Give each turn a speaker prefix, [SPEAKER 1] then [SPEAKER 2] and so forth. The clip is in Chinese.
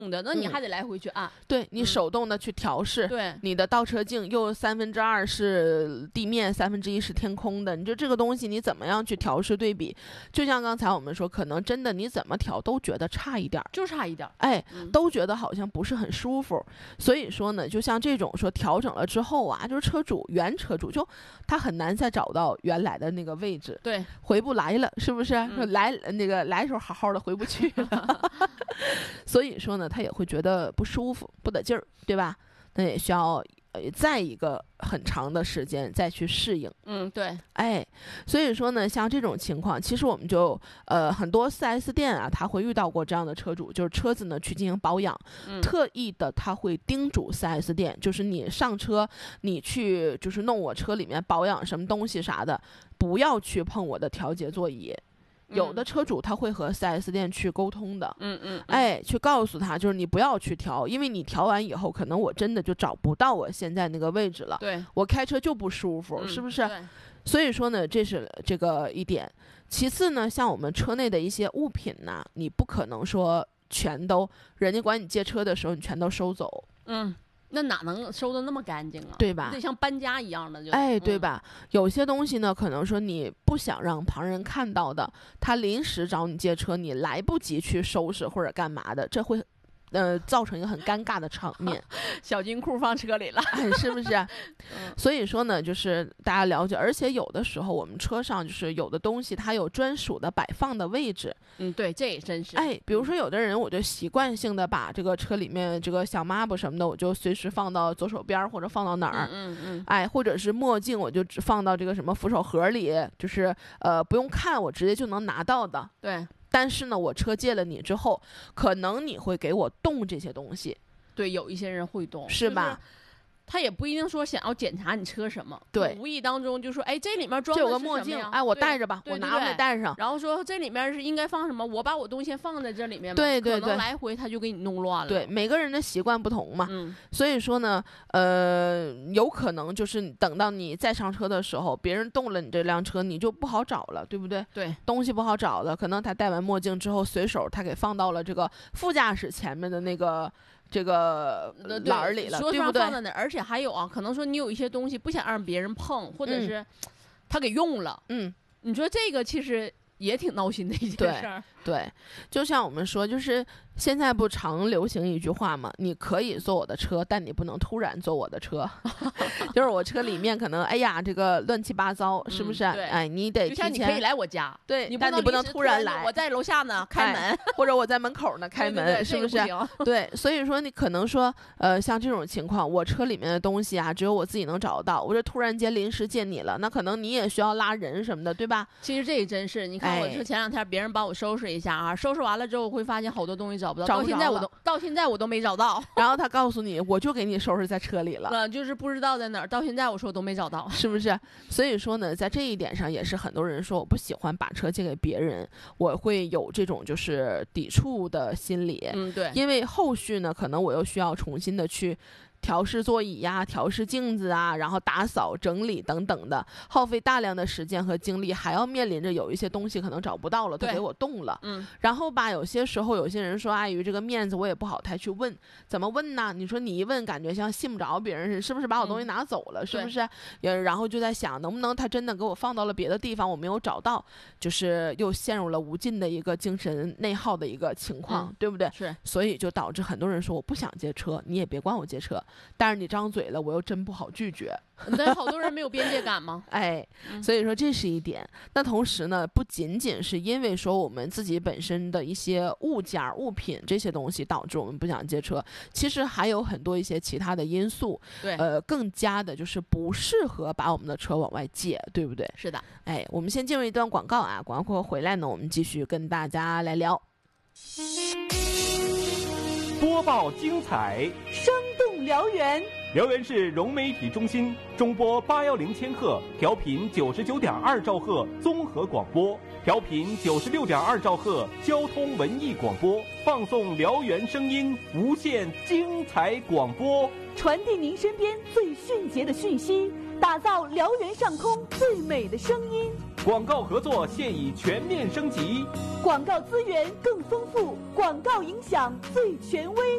[SPEAKER 1] 的，那你还得来回去按。
[SPEAKER 2] 对，你手动的去调试。
[SPEAKER 1] 对，
[SPEAKER 2] 你的倒车镜又2/3是地面，1/3是天空的，你就这个东西你怎么样去调试对比？就像刚才我们说，可能真的你怎么调都觉得差一点，
[SPEAKER 1] 就差一点，
[SPEAKER 2] 哎，都觉得好像不是很舒服。所以说呢，就像这种说调整了之后啊，就是原车主就他很难再找到原来的那个位置，
[SPEAKER 1] 对，
[SPEAKER 2] 回不来了，是不是？来的时候好好的回不去了，所以说呢，他也会觉得不舒服、不得劲儿，对吧？那也需要再一个很长的时间再去适应。
[SPEAKER 1] 对，
[SPEAKER 2] 哎，所以说呢，像这种情况，其实我们就很多 4S 店啊，他会遇到过这样的车主，就是车子呢去进行保养，特意的他会叮嘱 4S 店，就是你上车，你去就是弄我车里面保养什么东西啥的，不要去碰我的调节座椅。有的车主他会和 4S 店去沟通的，哎，去告诉他，就是你不要去调，因为你调完以后，可能我真的就找不到我现在那个位置了，
[SPEAKER 1] 对，
[SPEAKER 2] 我开车就不舒服，是不是？所以说呢，这是这个一点。其次呢，像我们车内的一些物品呢，你不可能说全都人家管你借车的时候，你全都收走，
[SPEAKER 1] 那哪能收的那么干净啊？
[SPEAKER 2] 对吧？
[SPEAKER 1] 得像搬家一样的就，
[SPEAKER 2] 哎，对吧？有些东西呢，可能说你不想让旁人看到的，他临时找你借车，你来不及去收拾或者干嘛的，这会造成一个很尴尬的场面。
[SPEAKER 1] 小金库放车里了，
[SPEAKER 2] 是不是？所以说呢，就是大家了解，而且有的时候我们车上就是有的东西它有专属的摆放的位置。
[SPEAKER 1] 对，这也真是。
[SPEAKER 2] 哎，比如说有的人我就习惯性的把这个车里面这个小抹布什么的，我就随时放到左手边或者放到哪儿。哎，或者是墨镜，我就只放到这个什么扶手盒里，就是不用看，我直接就能拿到的。
[SPEAKER 1] 对。
[SPEAKER 2] 但是呢，我车借了你之后，可能你会给我动这些东西。
[SPEAKER 1] 对，有一些人会动，
[SPEAKER 2] 是吧？
[SPEAKER 1] 他也不一定说想要检查你车什么，
[SPEAKER 2] 对，
[SPEAKER 1] 无意当中就说，哎，这里面装的
[SPEAKER 2] 有个墨镜，哎，我带着吧，我拿着带上。
[SPEAKER 1] 然后说这里面是应该放什么，我把我东西先放在这里面吧。
[SPEAKER 2] 对，
[SPEAKER 1] 可能来回他就给你弄乱了。
[SPEAKER 2] 对，每个人的习惯不同嘛，所以说呢，有可能就是等到你再上车的时候，别人动了你这辆车，你就不好找了，对不对？
[SPEAKER 1] 对，
[SPEAKER 2] 东西不好找了，可能他戴完墨镜之后，随手他给放到了这个副驾驶前面的那个。这个篮里了，对不对？
[SPEAKER 1] 放在那，而且还有啊，可能说你有一些东西不想让别人碰，或者是他给用了，你说这个其实也挺闹心的一件事儿。
[SPEAKER 2] 对，就像我们说，就是现在不常流行一句话嘛，你可以坐我的车，但你不能突然坐我的车。就是我车里面可能，哎呀，这个乱七八糟，是不是？哎，你得提前。
[SPEAKER 1] 就像你可以来我家，
[SPEAKER 2] 对，
[SPEAKER 1] 但
[SPEAKER 2] 你不能突然来。
[SPEAKER 1] 我在楼下呢，开门，
[SPEAKER 2] 或者我在门口呢，开门，是不是？对，所以说你可能说，像这种情况，我车里面的东西啊，只有我自己能找到。我这突然间临时借你了，那可能你也需要拉人什么的，对吧？
[SPEAKER 1] 其实这也真是，你看我车前两天别人帮我收拾一下啊，收拾完了之后会发现好多东西找不到，到现在我都没找到。
[SPEAKER 2] 然后他告诉你，我就给你收拾在车里了，
[SPEAKER 1] 就是不知道在哪儿，到现在我说我都没找到，
[SPEAKER 2] 是不是？所以说呢，在这一点上也是很多人说我不喜欢把车借给别人，我会有这种就是抵触的心理。
[SPEAKER 1] 对，
[SPEAKER 2] 因为后续呢，可能我又需要重新的去调试座椅呀、调试镜子啊，然后打扫整理等等的，耗费大量的时间和精力，还要面临着有一些东西可能找不到了，他给我动了。然后吧，有些时候有些人说碍于这个面子，我也不好太去问，怎么问呢？你说你一问，感觉像信不着别人是不是把我东西拿走了，是不是？然后就在想，能不能他真的给我放到了别的地方，我没有找到，就是又陷入了无尽的一个精神内耗的一个情况，对不对？
[SPEAKER 1] 是，
[SPEAKER 2] 所以就导致很多人说我不想借车，你也别管我借车。但是你张嘴了，我又真不好拒绝。
[SPEAKER 1] 但好多人没有边界感吗？
[SPEAKER 2] 哎，所以说这是一点。那同时呢，不仅仅是因为说我们自己本身的一些物件、物品这些东西导致我们不想借车，其实还有很多一些其他的因素。
[SPEAKER 1] 对，
[SPEAKER 2] 更加的就是不适合把我们的车往外借，对不对？
[SPEAKER 1] 是的。
[SPEAKER 2] 哎，我们先进入一段广告啊，广告回来呢，我们继续跟大家来聊。
[SPEAKER 3] 播报精彩，
[SPEAKER 4] 生动辽源。
[SPEAKER 3] 辽源市融媒体中心中波810千赫，调频99.2兆赫综合广播，调频96.2兆赫交通文艺广播，放送辽源声音，无限精彩广播，
[SPEAKER 4] 传递您身边最迅捷的讯息，打造辽源上空最美的声音。
[SPEAKER 3] 广告合作现已全面升级，
[SPEAKER 4] 广告资源更丰富，广告影响最权威。